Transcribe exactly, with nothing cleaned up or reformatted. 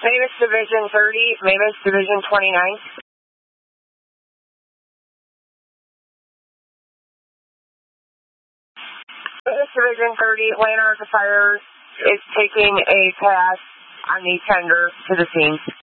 Mavis Division thirty, Mavis Division twenty-nine. Mavis Division thirty, Lanark Fire is taking a pass on the tender to the scene.